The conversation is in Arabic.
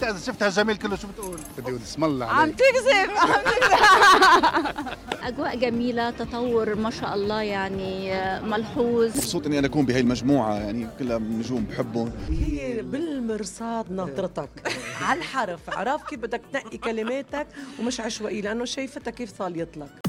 اذا شفت هالجميل كله شو بتقول؟ بدي اقول اسم الله عم عليك. تكذب عم تكذب. أجواء جميلة، تطور ما شاء الله يعني ملحوظ. مبسوط اني انا اكون بهي المجموعه، يعني كلها نجوم بحبهم. هي بالمرصاد ناطرتك على الحرف، عرف كيف بدك تنقي كلماتك ومش عشوائي، لانه شايفتها كيف صاليت لك.